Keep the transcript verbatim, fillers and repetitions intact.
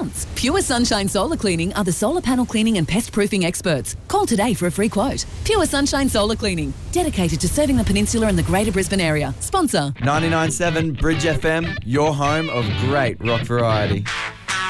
months. Pure Sunshine Solar Cleaning are the solar panel cleaning and pest proofing experts. Call today for a free quote. Pure Sunshine Solar Cleaning, dedicated to serving the peninsula and the Greater Brisbane area. Sponsor ninety-nine point seven Bridge F M, your home of great rock variety.